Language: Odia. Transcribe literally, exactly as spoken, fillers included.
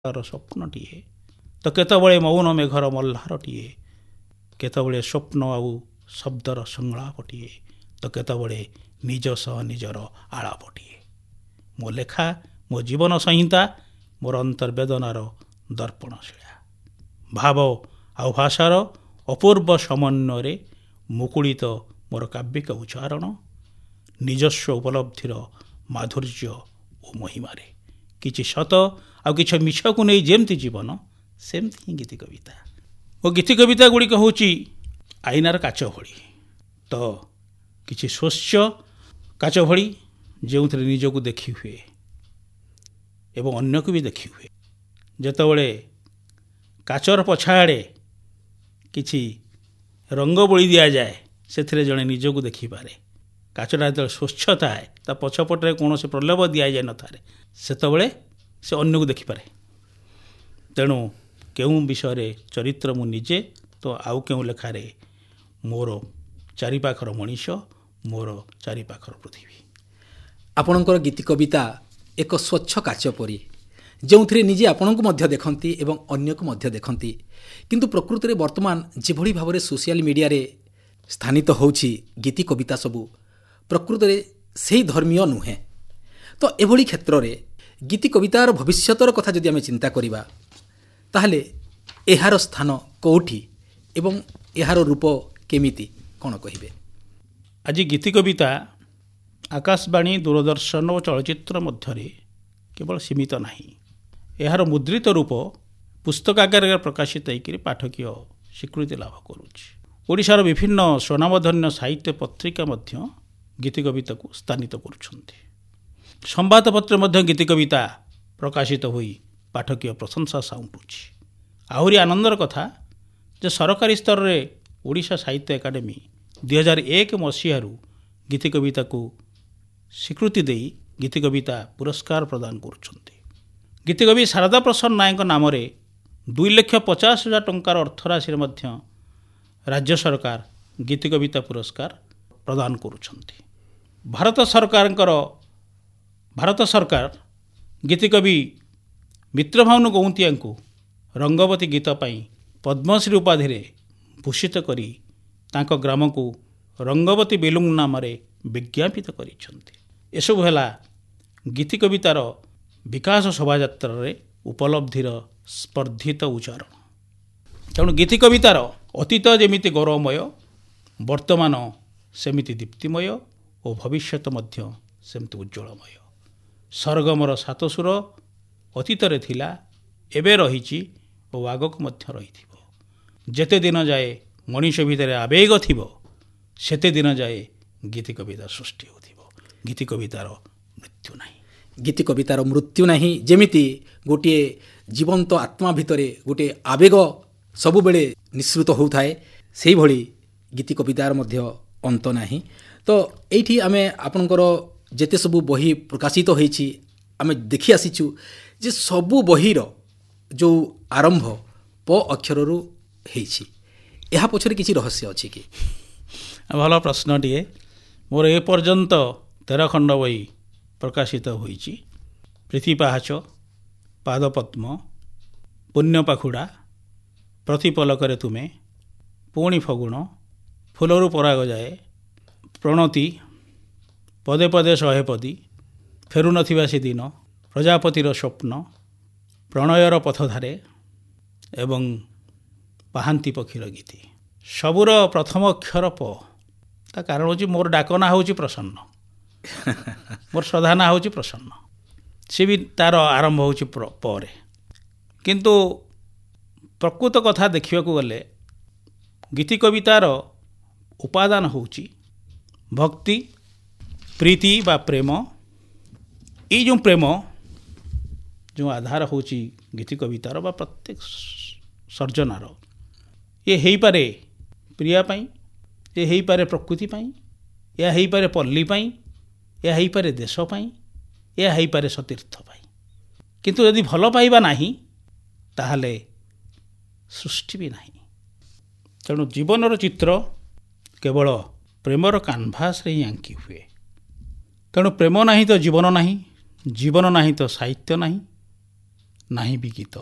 ସ୍ୱପ୍ନଟିଏ ତ କେତେବେଳେ ମୌନ ମେଘର ମଲ୍ହାରଟିଏ, କେତେବେଳେ ସ୍ୱପ୍ନ ଆଉ ଶବ୍ଦର ସଂଳାପଟିଏ, ତ କେତେବେଳେ ନିଜ ସହ ନିଜର ଆଳାପଟିଏ। ମୋ ଲେଖା ମୋ ଜୀବନ ସଂହିତା, ମୋର ଅନ୍ତର୍ବେଦନାର ଦର୍ପଣଶିଳା। ଭାବ ଆଉ ଭାଷାର ଅପୂର୍ବ ସମନ୍ୱୟରେ ମୁକୁଳିତ ମୋର କାବ୍ୟିକ ଉଚ୍ଚାରଣ, ନିଜସ୍ୱ ଉପଲବ୍ଧିର ମାଧୁର୍ଯ୍ୟ ଓ ମହିମାରେ। କିଛି ସତ ଆଉ କିଛି ମିଛକୁ ନେଇ ଯେମିତି ଜୀବନ, ସେମିତି ହିଁ ଗୀତି କବିତା। ଓ ଗୀତି କବିତା ଗୁଡ଼ିକ ହେଉଛି ଆଇନାର କାଚ ଭଳି, ତ କିଛି ସ୍ୱଚ୍ଛ କାଚ ଭଳି ଯେଉଁଥିରେ ନିଜକୁ ଦେଖି ହୁଏ ଏବଂ ଅନ୍ୟକୁ ବି ଦେଖି ହୁଏ। ଯେତେବେଳେ କାଚର ପଛଆଡ଼େ କିଛି ରଙ୍ଗ ବୋଳି ଦିଆଯାଏ, ସେଥିରେ ଜଣେ ନିଜକୁ ଦେଖିପାରେ। କାଚଟା ଯେତେବେଳେ ସ୍ୱଚ୍ଛ ଥାଏ, ତା ପଛପଟରେ କୌଣସି ପ୍ରଲେପ ଦିଆଯାଇନଥାଏ, ସେତେବେଳେ ସେ ଅନ୍ୟକୁ ଦେଖିପାରେ। ତେଣୁ କେଉଁ ବିଷୟରେ ଚରିତ୍ର ମୁଁ ନିଜେ, ତ ଆଉ କେଉଁ ଲେଖାରେ ମୋର ଚାରିପାଖର ମଣିଷ, ମୋର ଚାରିପାଖର ପୃଥିବୀ। ଆପଣଙ୍କର ଗୀତି କବିତା ଏକ ସ୍ୱଚ୍ଛ କାଚ ପରି, ଯେଉଁଥିରେ ନିଜେ ଆପଣଙ୍କୁ ମଧ୍ୟ ଦେଖନ୍ତି ଏବଂ ଅନ୍ୟକୁ ମଧ୍ୟ ଦେଖନ୍ତି। କିନ୍ତୁ ପ୍ରକୃତରେ ବର୍ତ୍ତମାନ ଯେଭଳି ଭାବରେ ସୋସିଆଲ ମିଡ଼ିଆରେ ସ୍ଥାନିତ ହେଉଛି ଗୀତି କବିତା ସବୁ, ପ୍ରକୃତରେ ସେହି ଧର୍ମୀୟ ନୁହେଁ। ତ ଏଭଳି କ୍ଷେତ୍ରରେ ଗୀତି କବିତାର ଭବିଷ୍ୟତର କଥା ଯଦି ଆମେ ଚିନ୍ତା କରିବା, ତାହେଲେ ଏହାର ସ୍ଥାନ କେଉଁଠି ଏବଂ ଏହାର ରୂପ କେମିତି, କ'ଣ କହିବେ? ଆଜି ଗୀତି କବିତା ଆକାଶବାଣୀ, ଦୂରଦର୍ଶନ ଓ ଚଳଚ୍ଚିତ୍ର ମଧ୍ୟରେ କେବଳ ସୀମିତ ନାହିଁ। ଏହାର ମୁଦ୍ରିତ ରୂପ ପୁସ୍ତକ ଆକାରରେ ପ୍ରକାଶିତ ହୋଇକରି ପାଠକୀୟ ସ୍ୱୀକୃତି ଲାଭ କରୁଛି। ଓଡ଼ିଶାର ବିଭିନ୍ନ ସ୍ୱନାମଧନ୍ୟ ସାହିତ୍ୟ ପତ୍ରିକା ମଧ୍ୟ ଗୀତି କବିତାକୁ ସ୍ଥାନିତ କରୁଛନ୍ତି। ସମ୍ବାଦପତ୍ରରେ ମଧ୍ୟ ଗୀତି କବିତା ପ୍ରକାଶିତ ହୋଇ ପାଠକୀୟ ପ୍ରଶଂସା ସାଉଁଟୁଛି। ଆହୁରି ଆନନ୍ଦର କଥା ଯେ ସରକାରୀ ସ୍ତରରେ ଓଡ଼ିଶା ସାହିତ୍ୟ ଏକାଡେମୀ ଦୁଇ ହଜାର ଏକ ମସିହାରୁ ଗୀତି କବିତାକୁ ସ୍ୱୀକୃତି ଦେଇ ଗୀତି କବିତା ପୁରସ୍କାର ପ୍ରଦାନ କରୁଛନ୍ତି। ଗୀତିକବି ଶାରଦା ପ୍ରସାଦ ନାୟକଙ୍କ ନାମରେ ଦୁଇ ଲକ୍ଷ ପଚାଶ ହଜାର ଟଙ୍କାର ଅର୍ଥରାଶିରେ ମଧ୍ୟ ରାଜ୍ୟ ସରକାର ଗୀତି କବିତା ପୁରସ୍କାର ପ୍ରଦାନ କରୁଛନ୍ତି। ଭାରତ ସରକାରଙ୍କର ଭାରତ ସରକାର ଗୀତିକବି ମିତ୍ରଭାନୁ ଗୌନ୍ତିଆଙ୍କୁ ରଙ୍ଗବତୀ ଗୀତ ପାଇଁ ପଦ୍ମଶ୍ରୀ ଉପାଧିରେ ଭୂଷିତ କରି ତାଙ୍କ ଗ୍ରାମକୁ ରଙ୍ଗବତୀ ବେଲୁଙ୍ଗ ନାମରେ ବିଜ୍ଞାପିତ କରିଛନ୍ତି। ଏସବୁ ହେଲା ଗୀତି କବିତାର ବିକାଶ ଶୋଭାଯାତ୍ରାରେ ଉପଲବ୍ଧିର ସ୍ପର୍ଦ୍ଧିତ ଉଚ୍ଚାରଣ। ତେଣୁ ଗୀତି କବିତାର ଅତୀତ ଯେମିତି ଗୌରବମୟ, ବର୍ତ୍ତମାନ ସେମିତି ଦୀପ୍ତିମୟ ଓ ଭବିଷ୍ୟତ ମଧ୍ୟ ସେମିତି ଉଜ୍ଜଳମୟ। ସରଗମର ସାତସୁର ଅତୀତରେ ଥିଲା, ଏବେ ରହିଛି ଓ ଆଗକୁ ମଧ୍ୟ ରହିଥିବ। ଯେତେ ଦିନ ଯାଏ ମଣିଷ ଭିତରେ ଆବେଗ ଥିବ, ସେତେ ଦିନ ଯାଏ ଗୀତି କବିତା ସୃଷ୍ଟି ହେଉଥିବ। ଗୀତି କବିତାର ମୃତ୍ୟୁ ନାହିଁ। ଗୀତି କବିତାର ମୃତ୍ୟୁ ନାହିଁ। ଯେମିତି ଗୋଟିଏ ଜୀବନ୍ତ ଆତ୍ମା ଭିତରେ ଗୋଟିଏ ଆବେଗ ସବୁବେଳେ ନିଃସୃତ ହେଉଥାଏ, ସେହିଭଳି ଗୀତି କବିତାର ମଧ୍ୟ ଅନ୍ତ ନାହିଁ। ତ ଏଇଠି ଆମେ ଆପଣଙ୍କର ଯେତେ ସବୁ ବହି ପ୍ରକାଶିତ ହୋଇଛି, ଆମେ ଦେଖି ଆସିଛୁ ଯେ ସବୁ ବହିର ଯେଉଁ ଆରମ୍ଭ ପ ଅକ୍ଷରରୁ ହେଇଛି। ଏହା ପଛରେ କିଛି ରହସ୍ୟ ଅଛି କି? ଭଲ ପ୍ରଶ୍ନଟିଏ। ମୋର ଏ ପର୍ଯ୍ୟନ୍ତ ତେର ଖଣ୍ଡ ବହି ପ୍ରକାଶିତ ହୋଇଛି। ପ୍ରୀତି ପାହାଚ, ପାଦପଦ୍ମ, ପୁଣ୍ୟ ପାଖୁଡ଼ା, ପ୍ରତିପଲକରେ ତୁମେ, ପୁଣି ଫଗୁଣ, ଫୁଲରୁ ପରାଗ ଯାଏ, ପ୍ରଣତି, ପଦେ ପଦେ ଶହେ ପଦୀ, ଫେରୁନଥିବା ସେଦିନ, ପ୍ରଜାପତିର ସ୍ୱପ୍ନ, ପ୍ରଣୟର ପଥଧାରେ ଏବଂ ପାହାନ୍ତି ପକ୍ଷୀର ଗୀତି। ସବୁର ପ୍ରଥମ ଅକ୍ଷର ପ। ତା କାରଣ ହେଉଛି ମୋର ଡାକ ନାଁ ହେଉଛି ପ୍ରସନ୍ନ, ମୋର ଶ୍ରଦ୍ଧା ନାଁ ହେଉଛି ପ୍ରସନ୍ନ। ସେ ବି ତାର ଆରମ୍ଭ ହେଉଛି ପରେ। କିନ୍ତୁ ପ୍ରକୃତ କଥା ଦେଖିବାକୁ ଗଲେ ଗୀତି କବିତାର ଉପାଦାନ ହେଉଛି ଭକ୍ତି, ପ୍ରୀତି ବା ପ୍ରେମ। ଏଇ ଯେଉଁ ପ୍ରେମ, ଯେଉଁ ଆଧାର ହେଉଛି ଗୀତି କବିତାର ବା ପ୍ରତ୍ୟେକ ସର୍ଜନାର, ଏ ହେଇପାରେ ପ୍ରିୟା ପାଇଁ, ଏ ହେଇପାରେ ପ୍ରକୃତି ପାଇଁ, ଏହା ହେଇପାରେ ପଲ୍ଲୀ ପାଇଁ, ଏହା ହେଇପାରେ ଦେଶ ପାଇଁ, ଏହା ହେଇପାରେ ସତୀର୍ଥ ପାଇଁ। କିନ୍ତୁ ଯଦି ଭଲ ପାଇବା ନାହିଁ, ତାହେଲେ ସୃଷ୍ଟି ବି ନାହିଁ। ତେଣୁ ଜୀବନର ଚିତ୍ର କେବଳ ପ୍ରେମର କାନଭାସରେ ହିଁ ଆଙ୍କି ହୁଏ। ତେଣୁ ପ୍ରେମ ନାହିଁ ତ ଜୀବନ ନାହିଁ, ଜୀବନ ନାହିଁ ତ ସାହିତ୍ୟ ନାହିଁ, ନାହିଁ ବି ଗୀତ।